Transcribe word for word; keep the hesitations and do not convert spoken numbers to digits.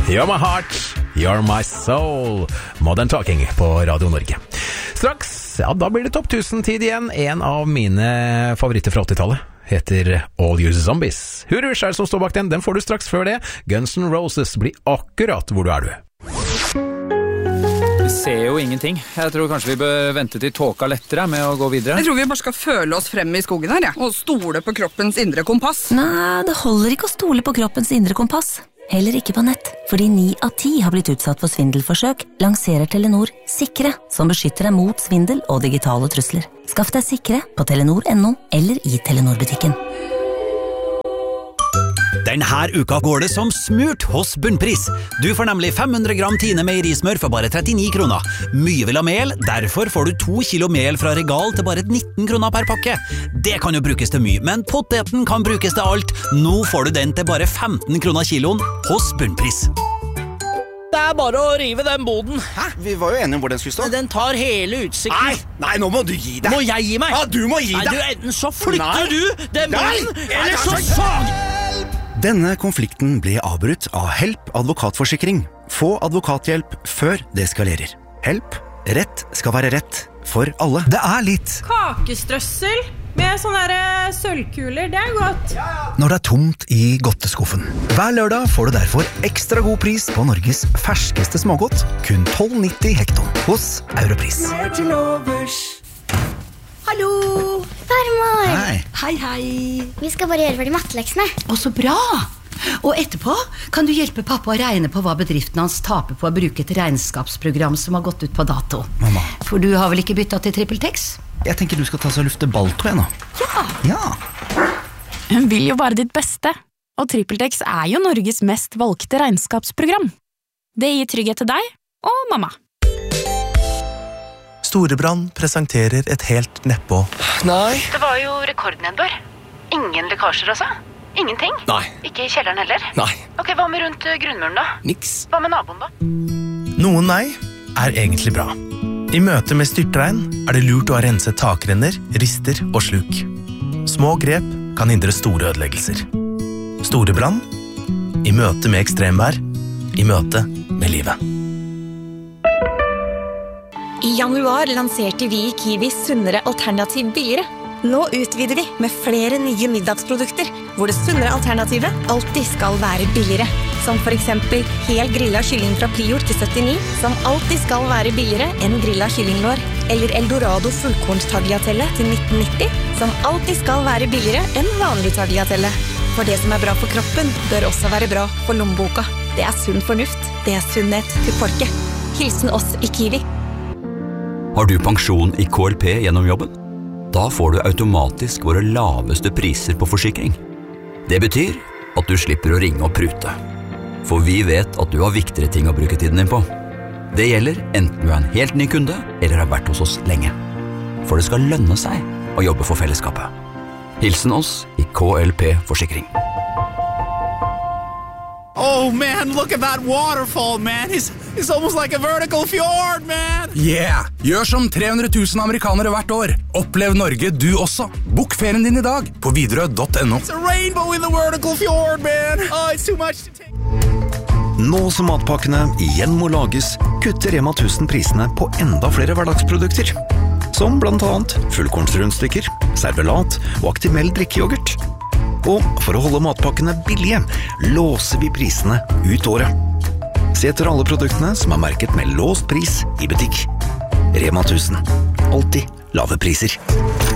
You're my heart, you're my soul. Modern Talking på Radio Norge. Straks, ja, da blir det topp tusen-tid igjen. En av mine favoritter fra åttitallet heter All You Zombies. Hurush er det som står bak den, den får du straks før det. Guns N' Roses blir akkurat hvor du er du. Vi ser jo ingenting. Jeg tror kanskje vi bør vente til tåka lettere med å gå videre. Jeg tror vi bare skal føle oss frem i skogen her, ja. Og stole på kroppens indre kompass. Nei, det holder ikke å stole på kroppens indre kompass. Heller ikke på nett, fordi ni av ti har blitt utsatt for svindelforsøk, lanserer Telenor Sikre, som beskytter deg mot svindel og digitale trusler. Skaff deg Sikre på telenor punktum no eller i Telenor-butikken. Den her uka går det som smurt hos Bunnpris. Du får nemlig fem hundre gram Tine meierismør for bare trettini kroner. Mye vil ha mel, derfor får du to kilo mel fra Regal til bare nitten kroner per pakke. Det kan jo brukes til mye, men poteten kan brukes til alt. Nå får du den til bare femten kroner kiloen hos Bunnpris. Det er bare å rive den boden. Hæ? Vi var jo enige om hvor den skulle stå. Den tar hele utsikten. Nei, nei, nå må du gi deg. Må jeg gi meg? Ja, du må gi deg. Nei, du, enten så flytter Nei. du den boden, Nei. eller Nei, så nei, sag... Denne konflikten ble avbrutt av Help advokatforsikring. Få advokathjelp før det eskalerer. Help. Rett skal være rett for alle. Det er litt kakestrøssel med sånne der sølvkuler, det er godt. når det er tomt i godteskuffen. Hver lørdag får du derfor ekstra god pris på Norges ferskeste smågodt, kun tolv nitti hekton hos Europris. Hallo! Farmor! Hei. Hei, hei. Vi skal bare gjøre ferdig matteleksene. Å, så bra! Og etterpå kan du hjelpe pappa å regne på hva bedriften hans taper på å bruke et regnskapsprogram som har gått ut på dato. Mamma. For du har vel ikke byttet til TrippelTex? Jeg tenker du skal ta seg og lufte Balto igjen nå. Ja! Ja. Hun vil jo bare ditt beste, og TrippelTex er jo Norges mest valgte regnskapsprogram. Det gir trygghet til deg og mamma. Storebrand presenterer et helt nedpå. Nei. Det var jo rekordnedbør. Ingen lekkasjer altså? Ingenting? Nei. Ikke i kjelleren heller? Nei. Ok, hva med rundt grunnmuren da? Niks. Hva med naboen da? Noen nei er egentlig bra. I møte med styrtregn er det lurt å ha renset takrenner, rister og sluk. Små grep kan hindre store ødeleggelser. Storebrand i møte med ekstremvær, i møte med livet. I januar lanserte vi i Kiwi sunnere alternativ billigere. Nå utvider vi med flere nye middagsprodukter, hvor det sunnere alternativet alltid skal være billigere. Som for eksempel hel grillet kylling fra Prior til syttini, som alltid skal være billigere enn grillet kyllinglår. Eller Eldorado fullkorns tagliatelle til nitten nitti, som alltid skal være billigere enn vanlig tagliatelle. For det som er bra for kroppen, bør også være bra for lommeboka. Det er sunn fornuft. Det er sunnhet til folket. Hilsen oss i Kiwi. Har du pensjon i K L P gjennom jobben? Da får du automatisk våre laveste priser på forsikring. Det betyr at du slipper å ringe og prute. For vi vet at du har viktigere ting å bruke tiden din på. Det gjelder enten du er en helt ny kunde eller har vært hos oss lenge. For det skal lønne seg å jobbe for fellesskapet. Hilsen oss i K L P Forsikring. Oh man, look at that waterfall, man. It's, it's almost like a vertical fjord, man. Yeah! Gjør som tre hundre tusen amerikanere hvert år. Opplev Norge du også. Bok ferien din i dag på Widerøe punktum no. It's a rainbow in the vertical fjord, man. Oh, it's too much to take. Nå som matpakkene igjen må lages, kutter Rema tusen prisene på enda flere hverdagsprodukter. Som blant annet fullkornsrundstykker, servelat og Actimel drikkeyoghurt. Og for å holde matpakkene billige, låser vi prisene ut året. Se etter alle produktene som er merket med låst pris i butikk. Rema tusen. Alltid lave priser.